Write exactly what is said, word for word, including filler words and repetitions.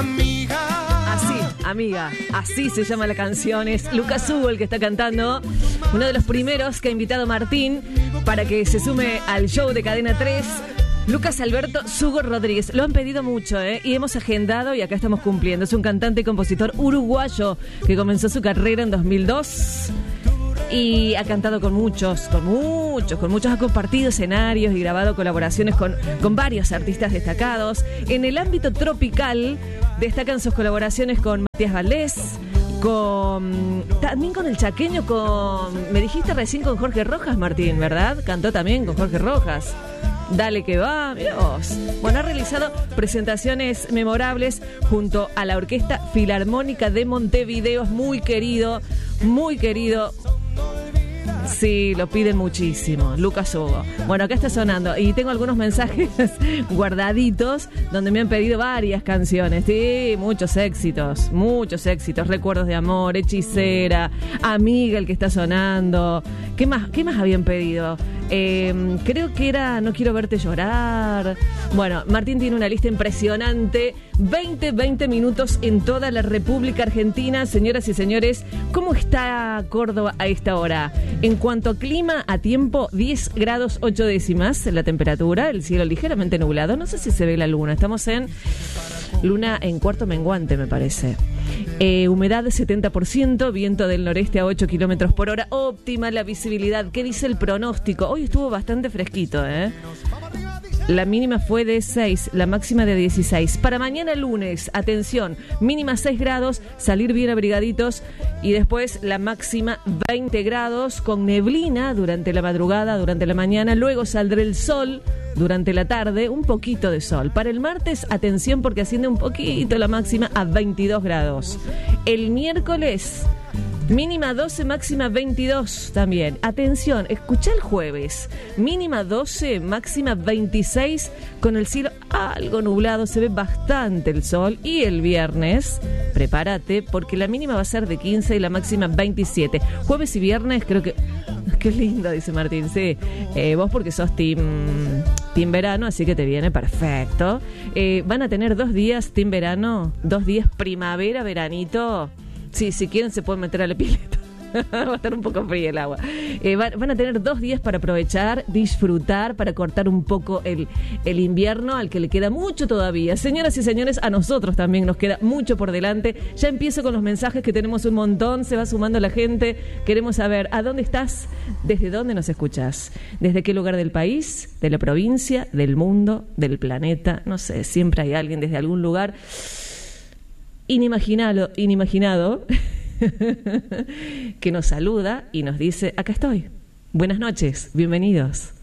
Así, amiga, así se llama la canción. Es Lucas Hugo el que está cantando. Uno de los primeros que ha invitado Martín para que se sume al show de Cadena tres. Lucas Alberto Sugo Rodríguez. Lo han pedido mucho, ¿eh? Y hemos agendado y acá estamos cumpliendo. Es un cantante y compositor uruguayo que comenzó su carrera en dos mil dos y ha cantado con muchos, con muchos, con muchos. Ha compartido escenarios y grabado colaboraciones con, con varios artistas destacados. En el ámbito tropical destacan sus colaboraciones con Matías Valdés, con también con el chaqueño, con me dijiste recién con Jorge Rojas, Martín, ¿verdad? Cantó también con Jorge Rojas. Dale que va, Dios. Bueno, ha realizado presentaciones memorables junto a la Orquesta Filarmónica de Montevideo. Es muy querido, muy querido. Sí, lo piden muchísimo. Lucas Hugo. Bueno, acá está sonando. Y tengo algunos mensajes guardaditos donde me han pedido varias canciones. Sí, muchos éxitos. Muchos éxitos. Recuerdos de amor, Hechicera, Amiga, el que está sonando. ¿Qué más, qué más habían pedido? Eh, creo que era No quiero verte llorar. Bueno, Martín tiene una lista impresionante. veinte, veinte minutos en toda la República Argentina. Señoras y señores, ¿cómo está Córdoba a esta hora? En cuanto a clima, a tiempo, diez grados ocho décimas la temperatura, el cielo ligeramente nublado. No sé si se ve la luna. Estamos en luna en cuarto menguante, me parece. Eh, humedad setenta por ciento, viento del noreste a ocho kilómetros por hora. Óptima la visibilidad. ¿Qué dice el pronóstico? Hoy estuvo bastante fresquito, ¿eh? La mínima fue de seis, la máxima de dieciséis. Para mañana lunes, atención, mínima seis grados, salir bien abrigaditos y después la máxima veinte grados con neblina durante la madrugada, durante la mañana. Luego saldrá el sol durante la tarde, un poquito de sol. Para el martes, atención porque asciende un poquito la máxima a veintidós grados. El miércoles, mínima doce, máxima veintidós también. Atención, escucha el jueves. Mínima doce, máxima veintiséis, con el cielo algo nublado, se ve bastante el sol. Y el viernes, prepárate, porque la mínima va a ser de quince y la máxima veintisiete. Jueves y viernes creo que... Qué lindo, dice Martín, sí. Eh, vos porque sos team, team verano, así que te viene perfecto. Eh, van a tener dos días team verano, dos días primavera, veranito. Sí, si quieren se pueden meter a la pileta. Va a estar un poco fría el agua. Eh, van, van a tener dos días para aprovechar, disfrutar, para cortar un poco el, el invierno, al que le queda mucho todavía. Señoras y señores, a nosotros también nos queda mucho por delante. Ya empiezo con los mensajes, que tenemos un montón, se va sumando la gente. Queremos saber, ¿a dónde estás? ¿Desde dónde nos escuchas? ¿Desde qué lugar del país? ¿De la provincia? ¿Del mundo? ¿Del planeta? No sé, siempre hay alguien desde algún lugar inimaginado, inimaginado que nos saluda y nos dice, acá estoy. Buenas noches, bienvenidos.